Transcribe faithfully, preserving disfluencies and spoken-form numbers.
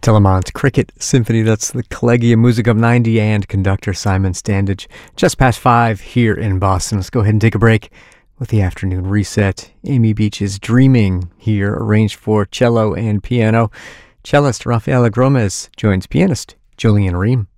Telemann Cricket Symphony, that's the Collegium Musicum ninety, and conductor Simon Standage. Just past five here in Boston. Let's go ahead and take a break with the afternoon reset. Amy Beach's Dreaming here, arranged for cello and piano. Cellist Rafaela Gromez joins pianist Julian Ream.